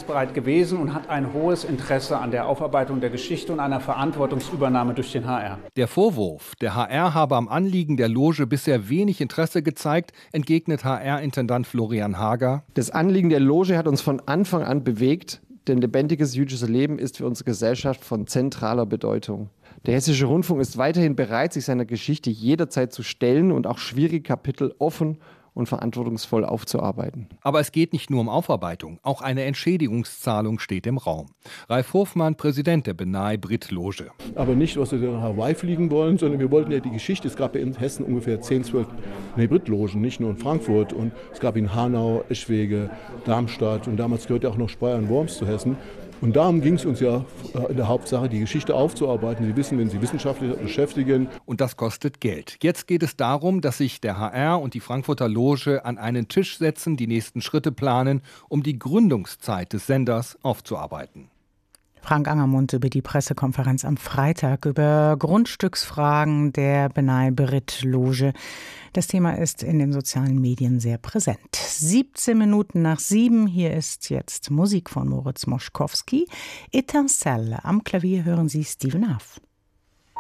gesprächsbereit gewesen und hat ein hohes Interesse an der Aufarbeitung der Geschichte und einer Verantwortungsübernahme durch den HR. Der Vorwurf, der HR habe am Anliegen der Loge bisher wenig Interesse gezeigt, entgegnet HR-Intendant Florian Hager. Das Anliegen der Loge hat uns von Anfang an bewegt, denn lebendiges jüdisches Leben ist für unsere Gesellschaft von zentraler Bedeutung. Der Hessische Rundfunk ist weiterhin bereit, sich seiner Geschichte jederzeit zu stellen und auch schwierige Kapitel offen und verantwortungsvoll aufzuarbeiten. Aber es geht nicht nur um Aufarbeitung, auch eine Entschädigungszahlung steht im Raum. Ralf Hofmann, Präsident der Benai Brit Loge. Aber nicht, was wir nach Hawaii fliegen wollen, sondern wir wollten ja die Geschichte. Es gab ja in Hessen ungefähr 10, 12 Brit-Logen, nicht nur in Frankfurt. Und es gab in Hanau, Eschwege, Darmstadt und damals gehörte auch noch Speyer und Worms zu Hessen. Und darum ging es uns ja in der Hauptsache, die Geschichte aufzuarbeiten. Sie wissen, wenn Sie wissenschaftlich beschäftigen. Und das kostet Geld. Jetzt geht es darum, dass sich der HR und die Frankfurter Loge an einen Tisch setzen, die nächsten Schritte planen, um die Gründungszeit des Senders aufzuarbeiten. Frank Angermund über die Pressekonferenz am Freitag über Grundstücksfragen der Benai Brit Loge. Das Thema ist in den sozialen Medien sehr präsent. 17 Minuten nach 7, hier ist jetzt Musik von Moritz Moschkowski. Etincelle, am Klavier hören Sie Stephen Huff.